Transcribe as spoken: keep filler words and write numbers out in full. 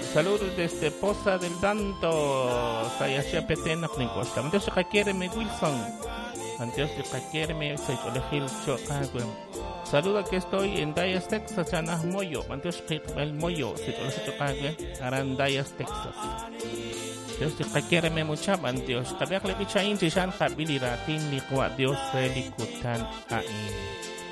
Saludos desde Poza del Danto. Saya siya petenak ng Costa. Mantios si Kakiereme Wilson. Mantios si Kakiereme sa Colegio Chocagüe. Saludo que estoy en Dallas, Texas, Chanah Moyo. Mantios el Moyo, si Colegio Chocagüe, Aran Dallas, Texas. Dios si Kakiereme mucha, Mantios. Kabiak lepichain si Shan Kabiliratin ni Kwa Dios relikutan ain.